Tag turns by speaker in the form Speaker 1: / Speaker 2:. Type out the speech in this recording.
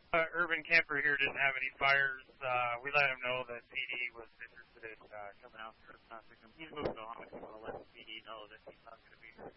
Speaker 1: Urban Camper here didn't have any fires. We let him know that PD was interested in coming out for us not to come. He's moving on. So I'll let PD know that he's not going to be